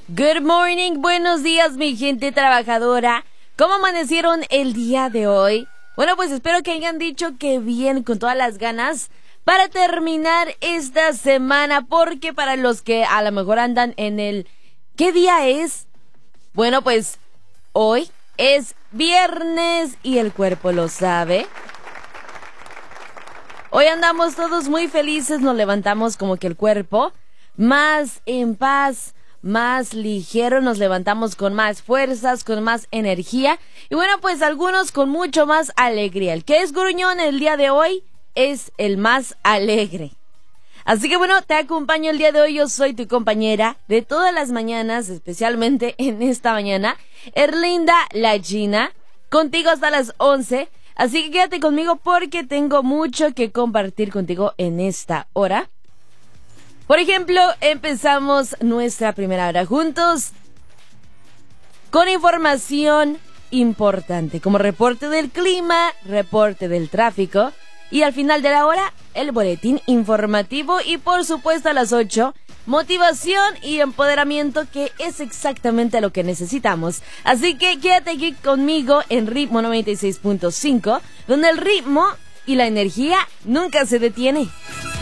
Good morning, buenos días mi gente trabajadora. ¿Cómo amanecieron el día de hoy? Bueno, pues espero que hayan dicho que bien, con todas las ganas para terminar esta semana, porque para los que a lo mejor andan en el ¿qué día es? Bueno, pues hoy es viernes y el cuerpo lo sabe. Hoy andamos todos muy felices, nos levantamos como que el cuerpo más en paz, más ligero, nos levantamos con más fuerzas, con más energía y bueno, pues algunos con mucho más alegría. El que es gruñón el día de hoy es el más alegre. Así que bueno, te acompaño el día de hoy, yo soy tu compañera de todas las mañanas, especialmente en esta mañana, Erlinda la China, contigo hasta las 11. Así que quédate conmigo porque tengo mucho que compartir contigo en esta hora. Por ejemplo, empezamos nuestra primera hora juntos con información importante, como reporte del clima, reporte del tráfico y al final de la hora, el boletín informativo y por supuesto a las 8, motivación y empoderamiento, que es exactamente lo que necesitamos. Así que quédate aquí conmigo en Ritmo 96.5, donde el ritmo y la energía nunca se detiene.